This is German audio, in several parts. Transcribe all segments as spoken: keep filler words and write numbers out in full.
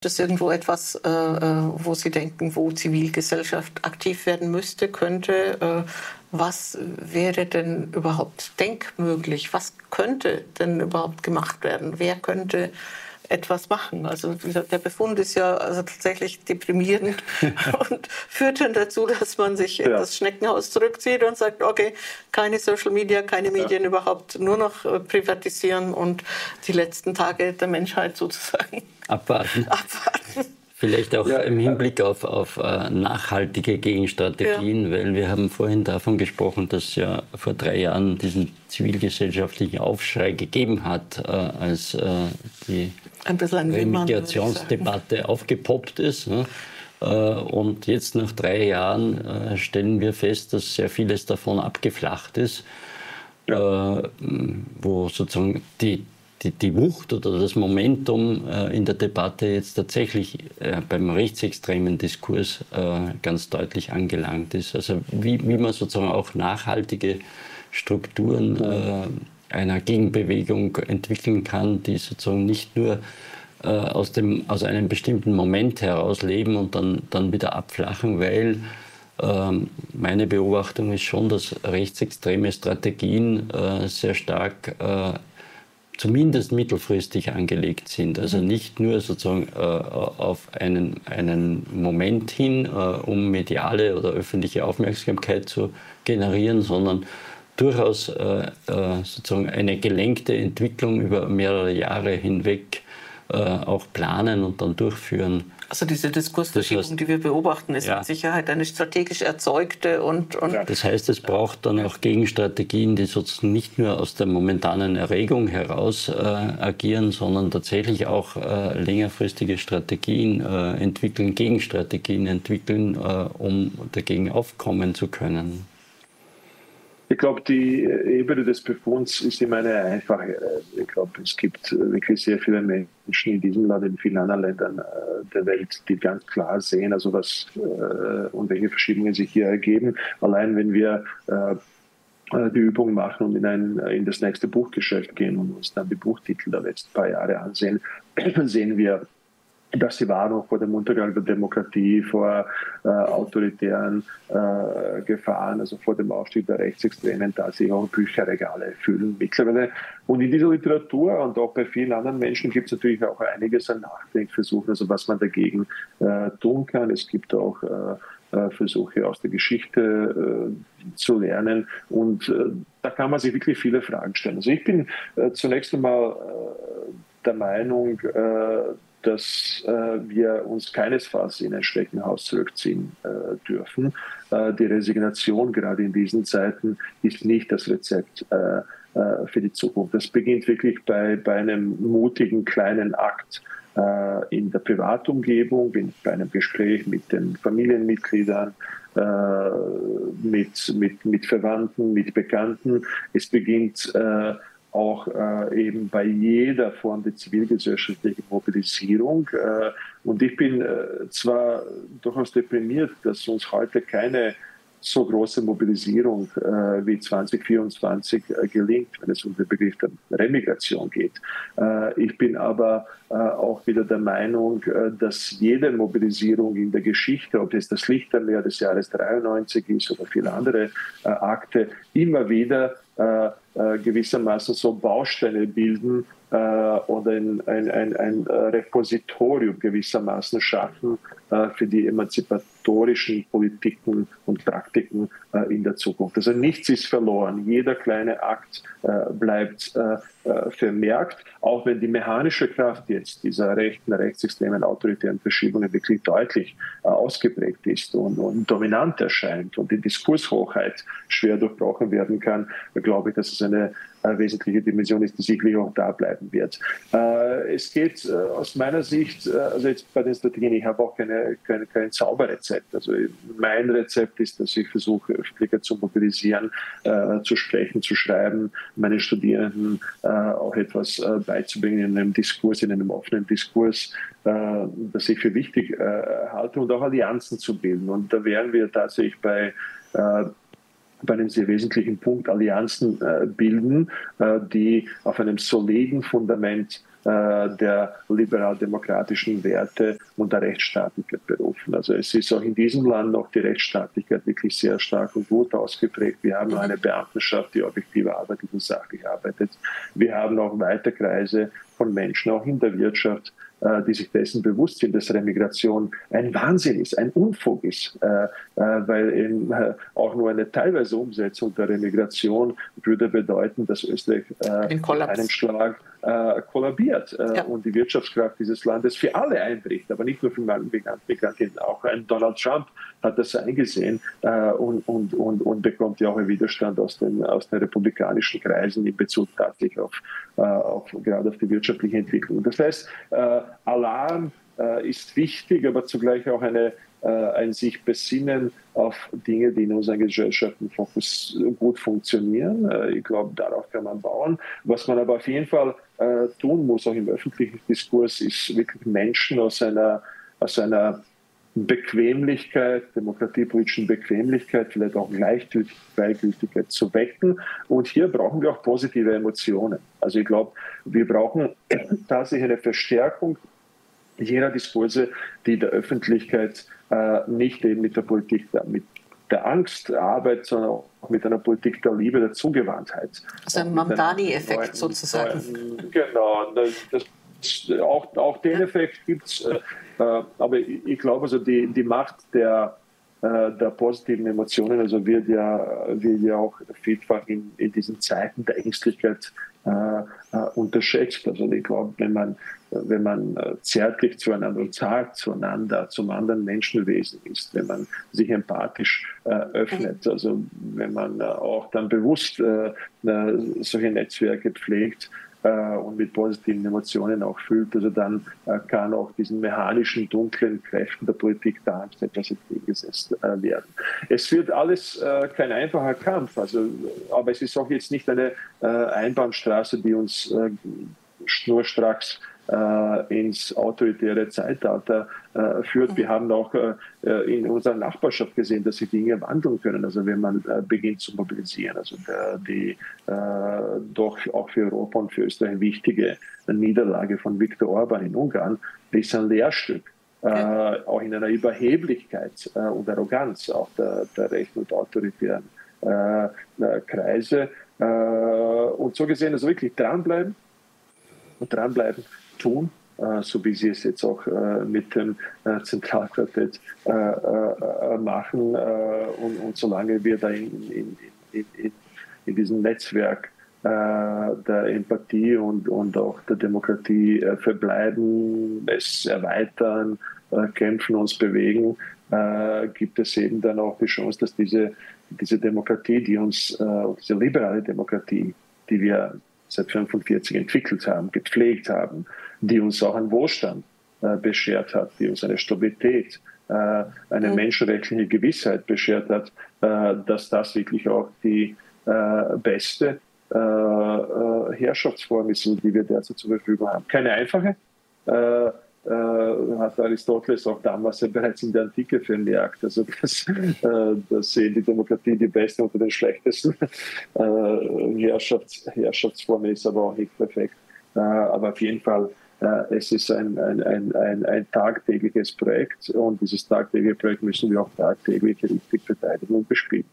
das irgendwo etwas, äh, wo Sie denken, wo Zivilgesellschaft aktiv werden müsste, könnte? Äh, was wäre denn überhaupt denkmöglich? Was könnte denn überhaupt gemacht werden? Wer könnte etwas machen? Also der Befund ist ja also tatsächlich deprimierend und führt dann dazu, dass man sich ja. in das Schneckenhaus zurückzieht und sagt, okay, keine Social Media, keine Medien ja. überhaupt, nur noch privatisieren und die letzten Tage der Menschheit sozusagen abwarten. abwarten. Vielleicht auch ja, im Hinblick auf, auf uh, nachhaltige Gegenstrategien, ja. weil wir haben vorhin davon gesprochen, dass es ja vor drei Jahren diesen zivilgesellschaftlichen Aufschrei gegeben hat, uh, als uh, die Remediationsdebatte aufgepoppt ist. Ne? Uh, und jetzt nach drei Jahren uh, stellen wir fest, dass sehr vieles davon abgeflacht ist, ja. uh, wo sozusagen die Die, die Wucht oder das Momentum äh, in der Debatte jetzt tatsächlich äh, beim rechtsextremen Diskurs äh, ganz deutlich angelangt ist. Also wie, wie man sozusagen auch nachhaltige Strukturen äh, einer Gegenbewegung entwickeln kann, die sozusagen nicht nur äh, aus, dem, aus einem bestimmten Moment heraus leben und dann, dann wieder abflachen, weil äh, meine Beobachtung ist schon, dass rechtsextreme Strategien äh, sehr stark äh, zumindest mittelfristig angelegt sind. Also nicht nur sozusagen äh, auf einen, einen Moment hin, äh, um mediale oder öffentliche Aufmerksamkeit zu generieren, sondern durchaus äh, äh, sozusagen eine gelenkte Entwicklung über mehrere Jahre hinweg äh, auch planen und dann durchführen. Also diese Diskursverschiebung, das heißt, die wir beobachten, ist ja. mit Sicherheit eine strategisch erzeugte. Und, und das heißt, es braucht dann auch Gegenstrategien, die sozusagen nicht nur aus der momentanen Erregung heraus äh, agieren, sondern tatsächlich auch äh, längerfristige Strategien äh, entwickeln, Gegenstrategien entwickeln, äh, um dagegen aufkommen zu können. Ich glaube, die Ebene des Befunds ist immer eine einfache. Ich glaube, es gibt wirklich sehr viele Menschen in diesem Land, in vielen anderen Ländern der Welt, die ganz klar sehen, also was und welche Verschiebungen sich hier ergeben. Allein wenn wir die Übung machen und in, ein, in das nächste Buchgeschäft gehen und uns dann die Buchtitel der letzten paar Jahre ansehen, sehen wir, dass die Warnung vor dem Untergang der Demokratie, vor äh, autoritären äh, Gefahren, also vor dem Aufstieg der Rechtsextremen, da sich auch Bücherregale füllen mittlerweile. Und in dieser Literatur und auch bei vielen anderen Menschen gibt es natürlich auch einiges an Nachdenkversuchen, also was man dagegen äh, tun kann. Es gibt auch äh, Versuche aus der Geschichte äh, zu lernen und äh, da kann man sich wirklich viele Fragen stellen. Also ich bin äh, zunächst einmal äh, der Meinung, äh, dass äh, wir uns keinesfalls in ein Schneckenhaus zurückziehen äh, dürfen. Äh, die Resignation gerade in diesen Zeiten ist nicht das Rezept äh, äh, für die Zukunft. Das beginnt wirklich bei, bei einem mutigen kleinen Akt äh, in der Privatumgebung, in, bei einem Gespräch mit den Familienmitgliedern, äh, mit, mit, mit Verwandten, mit Bekannten. Es beginnt äh, auch äh, eben bei jeder Form der zivilgesellschaftlichen Mobilisierung. Äh, und ich bin äh, zwar durchaus deprimiert, dass uns heute keine so große Mobilisierung äh, wie zwanzig vierundzwanzig äh, gelingt, wenn es um den Begriff der Remigration geht. Äh, ich bin aber äh, auch wieder der Meinung, äh, dass jede Mobilisierung in der Geschichte, ob es das Lichtermeer des Jahres dreiundneunzig ist oder viele andere äh, Akte, immer wieder äh, äh, gewissermaßen so Bausteine bilden äh, oder ein, ein, ein, ein Repositorium gewissermaßen schaffen äh, für die emanzipatorischen Politiken und Praktiken äh, in der Zukunft. Also nichts ist verloren. Jeder kleine Akt äh, bleibt äh, vermerkt, auch wenn die mechanische Kraft jetzt dieser rechten, rechtsextremen, autoritären Verschiebungen wirklich deutlich äh, ausgeprägt ist und, und dominant erscheint und die Diskurshochheit schwer durchbrochen werden kann, glaube ich, dass es eine äh, wesentliche Dimension ist, die sicherlich auch da bleiben wird. Äh, es geht äh, aus meiner Sicht, äh, also jetzt bei den Strategien, ich habe auch keine, keine, kein Zauberrezept. Also mein Rezept ist, dass ich versuche, Öffentlichkeit zu mobilisieren, äh, zu sprechen, zu schreiben, meine Studierenden äh, auch etwas äh, beizubringen in einem Diskurs, in einem offenen Diskurs, äh, das ich für wichtig äh, halte und auch Allianzen zu bilden. Und da wären wir tatsächlich bei äh, bei einem sehr wesentlichen Punkt Allianzen äh, bilden, äh, die auf einem soliden Fundament der liberal-demokratischen Werte und der Rechtsstaatlichkeit berufen. Also es ist auch in diesem Land noch die Rechtsstaatlichkeit wirklich sehr stark und gut ausgeprägt. Wir haben eine Beamtenschaft, die objektiv arbeitet und sachlich arbeitet. Wir haben auch weite Kreise von Menschen, auch in der Wirtschaft, die sich dessen bewusst sind, dass Remigration ein Wahnsinn ist, ein Unfug ist, äh, äh, weil eben äh, auch nur eine teilweise Umsetzung der Remigration würde bedeuten, dass Österreich äh, einen Schlag äh, kollabiert äh, ja. und die Wirtschaftskraft dieses Landes für alle einbricht, aber nicht nur für Migranten, auch ein Donald Trump hat das eingesehen äh, und, und, und, und bekommt ja auch einen Widerstand aus den, aus den republikanischen Kreisen in Bezug tatsächlich auf, äh, auf gerade auf die wirtschaftliche Entwicklung. Das heißt, äh, Alarm äh, ist wichtig, aber zugleich auch eine, äh, ein sich besinnen auf Dinge, die in unseren Gesellschaften fokus gut funktionieren. Äh, ich glaube, darauf kann man bauen. Was man aber auf jeden Fall äh, tun muss, auch im öffentlichen Diskurs, ist wirklich Menschen aus einer, aus einer Bequemlichkeit, demokratiepolitischen Bequemlichkeit, vielleicht auch Gleichgültigkeit zu wecken. Und hier brauchen wir auch positive Emotionen. Also ich glaube, wir brauchen tatsächlich eine Verstärkung jener Diskurse, die der Öffentlichkeit äh, nicht eben mit der Politik, mit der Angst arbeitet, sondern auch mit einer Politik der Liebe, der Zugewandtheit. Also ein Mamdani-Effekt sozusagen. Neuen, genau, das, das Auch, auch den Effekt gibt es, äh, aber ich, ich glaube, also die, die Macht der, äh, der positiven Emotionen also wird, ja, wird ja auch vielfach in, in diesen Zeiten der Ängstlichkeit äh, äh, unterschätzt. Also ich glaube, wenn man, wenn man zärtlich zueinander und zart zueinander, zum anderen Menschenwesen ist, wenn man sich empathisch äh, öffnet, also wenn man äh, auch dann bewusst äh, solche Netzwerke pflegt, und mit positiven Emotionen auch fühlt, also dann äh, kann auch diesen mechanischen, dunklen Kräften der Politik der Angst etwas entgegengesetzt äh, werden. Es wird alles äh, kein einfacher Kampf, also, aber es ist auch jetzt nicht eine äh, Einbahnstraße, die uns äh, schnurstracks äh, ins autoritäre Zeitalter äh, führt. Wir haben auch äh, in unserer Nachbarschaft gesehen, dass sich Dinge wandeln können, also wenn man äh, beginnt zu mobilisieren. Also der, die äh, doch auch für Europa und für Österreich wichtige Niederlage von Viktor Orban in Ungarn ist ein Lehrstück. Äh, auch in einer Überheblichkeit äh, und Arroganz auch der, der rechten und autoritären äh, äh, Kreise. Äh, und so gesehen, also wirklich dranbleiben und dranbleiben, tun, äh, so wie Sie es jetzt auch äh, mit dem äh, Zentralquartett äh, äh, machen. Äh, und, und solange wir da in, in, in, in, in diesem Netzwerk äh, der Empathie und, und auch der Demokratie äh, verbleiben, es erweitern, äh, kämpfen, uns bewegen, äh, gibt es eben dann auch die Chance, dass diese, diese Demokratie, die uns, äh, diese liberale Demokratie, die wir seit fünfundvierzig entwickelt haben, gepflegt haben, die uns auch einen Wohlstand äh, beschert hat, die uns eine Stabilität, äh, eine mhm. menschenrechtliche Gewissheit beschert hat, äh, dass das wirklich auch die äh, beste äh, äh, Herrschaftsform ist, die wir derzeit zur Verfügung haben. Keine einfache, äh, äh, hat Aristoteles auch damals ja bereits in der Antike vermerkt. Also das, äh, das sehen die Demokratie die beste unter den schlechtesten. Äh, Herrschafts, Herrschaftsform ist aber auch nicht perfekt. Äh, aber auf jeden Fall, äh, es ist ein, ein, ein, ein, ein tagtägliches Projekt und dieses tagtägliche Projekt müssen wir auch tagtäglich richtig verteidigen und bespielen.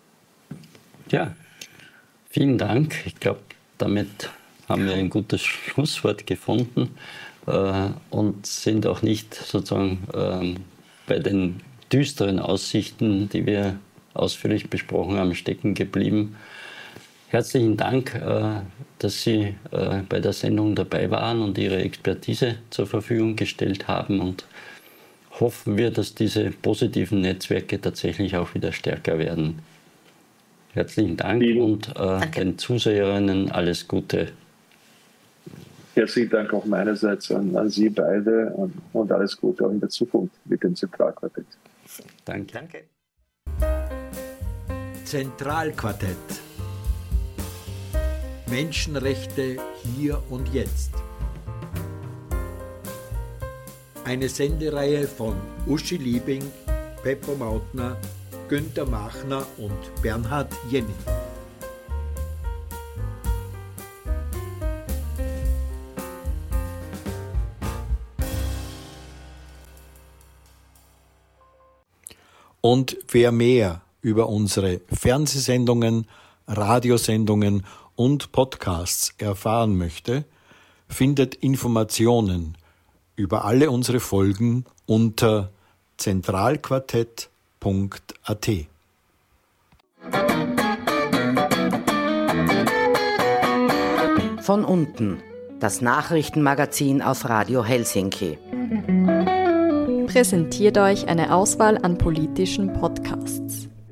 Ja, vielen Dank. Ich glaube, damit haben wir ein gutes Schlusswort gefunden äh, und sind auch nicht sozusagen äh, bei den düsteren Aussichten, die wir ausführlich besprochen haben, stecken geblieben. Herzlichen Dank, äh, dass Sie äh, bei der Sendung dabei waren und Ihre Expertise zur Verfügung gestellt haben, und hoffen wir, dass diese positiven Netzwerke tatsächlich auch wieder stärker werden. Herzlichen Dank und äh, den Zuseherinnen alles Gute. Herzlichen Dank auch meinerseits an, an Sie beide und, und alles Gute auch in der Zukunft mit dem Zentralquartett. Danke. Danke. Zentralquartett. Menschenrechte hier und jetzt. Eine Sendereihe von Uschi Liebing, Beppo Mautner, Günther Machner und Bernhard Jenny. Und wer mehr über unsere Fernsehsendungen, Radiosendungen und Podcasts erfahren möchte, findet Informationen über alle unsere Folgen unter zentralquartett punkt a t. Von unten, das Nachrichtenmagazin aus Radio Helsinki. Präsentiert euch eine Auswahl an politischen Podcasts.